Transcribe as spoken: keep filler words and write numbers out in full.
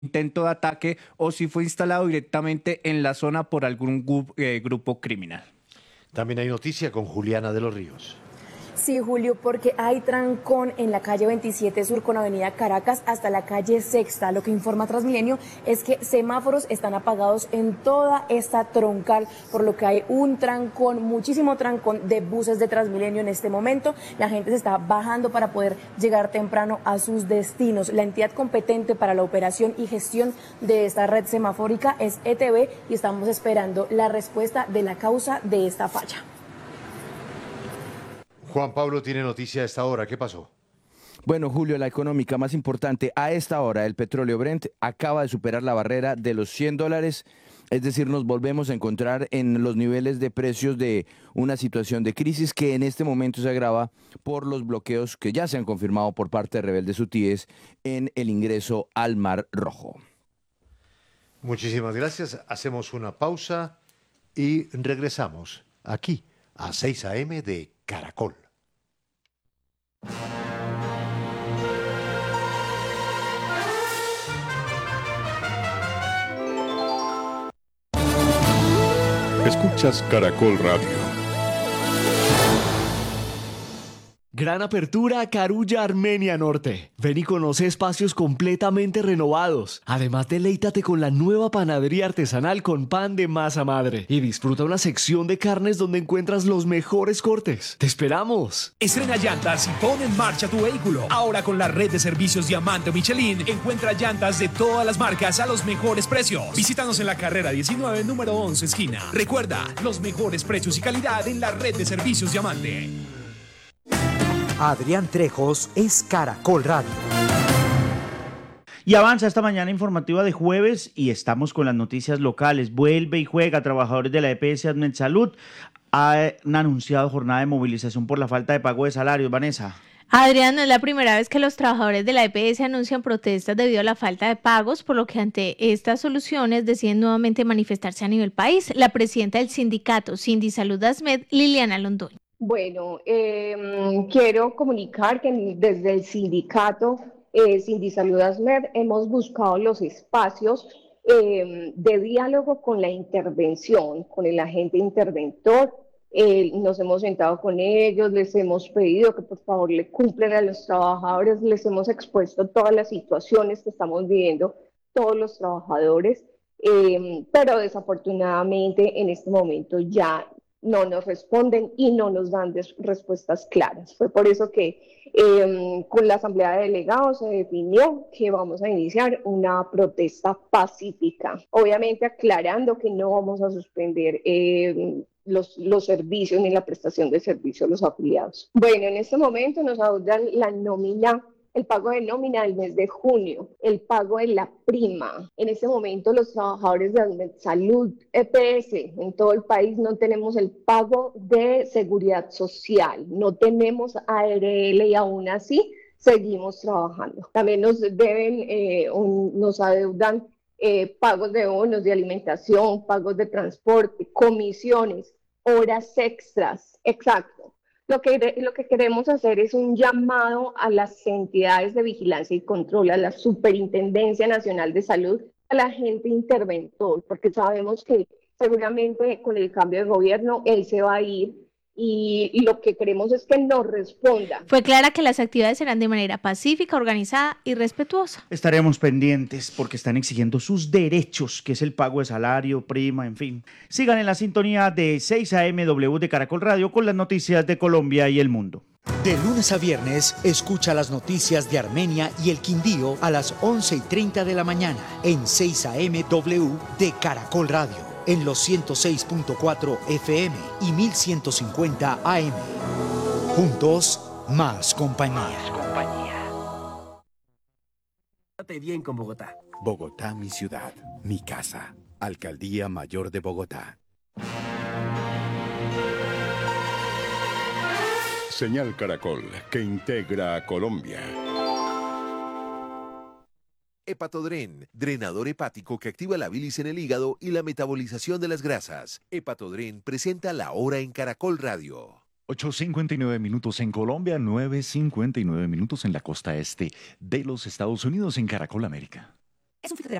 intento de ataque o si fue instalado directamente en la zona por algún gu- eh, grupo criminal. También hay noticia con Juliana de los Ríos. Sí, Julio, porque hay trancón en la calle veintisiete Sur con Avenida Caracas hasta la calle Sexta. Lo que informa Transmilenio es que semáforos están apagados en toda esta troncal, por lo que hay un trancón, muchísimo trancón de buses de Transmilenio en este momento. La gente se está bajando para poder llegar temprano a sus destinos. La entidad competente para la operación y gestión de esta red semafórica es E T B y estamos esperando la respuesta de la causa de esta falla. Juan Pablo tiene noticia a esta hora. ¿Qué pasó? Bueno, Julio, la económica más importante a esta hora, el petróleo Brent acaba de superar la barrera de los cien dólares, es decir, nos volvemos a encontrar en los niveles de precios de una situación de crisis que en este momento se agrava por los bloqueos que ya se han confirmado por parte de rebeldes hutíes en el ingreso al Mar Rojo. Muchísimas gracias. Hacemos una pausa y regresamos aquí a seis a eme de Caracol. Escuchas Caracol Radio. Gran apertura Carulla Armenia Norte. Ven y conoce espacios completamente renovados. Además, deleítate con la nueva panadería artesanal con pan de masa madre. Y disfruta una sección de carnes donde encuentras los mejores cortes. ¡Te esperamos! Estrena llantas y pon en marcha tu vehículo. Ahora con la red de servicios Diamante Michelin, encuentra llantas de todas las marcas a los mejores precios. Visítanos en la carrera diecinueve, número once, esquina. Recuerda, los mejores precios y calidad en la red de servicios Diamante. Adrián Trejos es Caracol Radio. Y avanza esta mañana informativa de jueves y estamos con las noticias locales. Vuelve y juega. Trabajadores de la E P S Admetsalud han anunciado jornada de movilización por la falta de pago de salarios. Vanessa. Adrián, no es la primera vez que los trabajadores de la E P S anuncian protestas debido a la falta de pagos, por lo que ante estas soluciones deciden nuevamente manifestarse a nivel país. La presidenta del sindicato Sindisalud ASMED, Liliana Londoño. Bueno, eh, quiero comunicar que desde el sindicato eh, Sindisalud ASMED hemos buscado los espacios eh, de diálogo con la intervención, con el agente interventor. Eh, nos hemos sentado con ellos, les hemos pedido que por favor le cumplan a los trabajadores, les hemos expuesto todas las situaciones que estamos viviendo todos los trabajadores, eh, pero desafortunadamente en este momento ya no nos responden y no nos dan respuestas claras. Fue por eso que eh, con la Asamblea de Delegados se definió que vamos a iniciar una protesta pacífica, obviamente aclarando que no vamos a suspender eh, los, los servicios ni la prestación de servicios a los afiliados. Bueno, en este momento nos adeudan la nómina, el pago de nómina del mes de junio, el pago de la prima. En este momento los trabajadores de Salud, E P S, en todo el país no tenemos el pago de seguridad social, no tenemos A R L y aún así seguimos trabajando. También nos deben, eh, un, nos adeudan eh, pagos de bonos de alimentación, pagos de transporte, comisiones, horas extras, exacto. Lo que, lo que queremos hacer es un llamado a las entidades de vigilancia y control, a la Superintendencia Nacional de Salud, a la agente interventor, porque sabemos que seguramente con el cambio de gobierno él se va a ir y, y lo que queremos es que nos responda. Fue clara que las actividades serán de manera pacífica, organizada y respetuosa. Estaremos pendientes porque están exigiendo sus derechos, que es el pago de salario, prima, en fin. Sigan en la sintonía de seis a eme W de Caracol Radio con las noticias de Colombia y el mundo. De lunes a viernes, escucha las noticias de Armenia y el Quindío a las once y treinta de la mañana en seis a eme W de Caracol Radio, en los ciento seis punto cuatro F M y mil ciento cincuenta A M. Juntos, más compañía. Estate bien con Bogotá. Bogotá, mi ciudad, mi casa. Alcaldía Mayor de Bogotá. Señal Caracol, que integra a Colombia. Hepatodren, drenador hepático que activa la bilis en el hígado y la metabolización de las grasas. Hepatodren presenta La Hora en Caracol Radio. ocho cincuenta y nueve minutos en Colombia, nueve cincuenta y nueve minutos en la costa este de los Estados Unidos, en Caracol América. Es un fitoterapeuta.